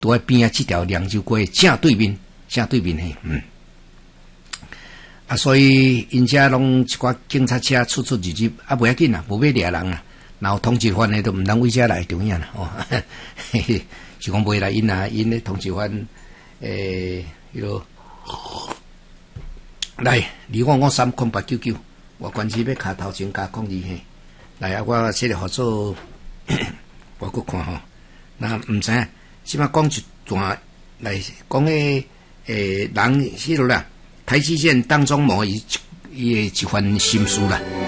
在边啊这条凉州街正对面嘿，所以因遮拢一寡警察车出入，不要紧啦，无要掠人啦。然后通缉犯呢都唔通为遮来中央啦，是讲袂来因咧通缉犯，来2553899，我关系要卡头前加控制嘿。来啊，我写个合作，我搁看吼。那唔知影，即摆讲一段来讲人迄落啦，台积电当中某一番心事啦。